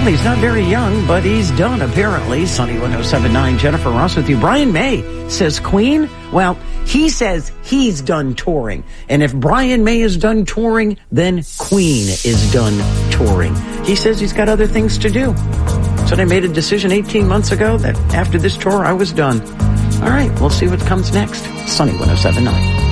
Well, he's not very young, but he's done, apparently. Sunny 107.9, Jennifer Ross with you. Brian May says Queen. Well, he says he's done touring. And if Brian May is done touring, then Queen is done touring. He says he's got other things to do. So I made a decision 18 months ago that after this tour, I was done. All right, we'll see what comes next. Sunny 107.9.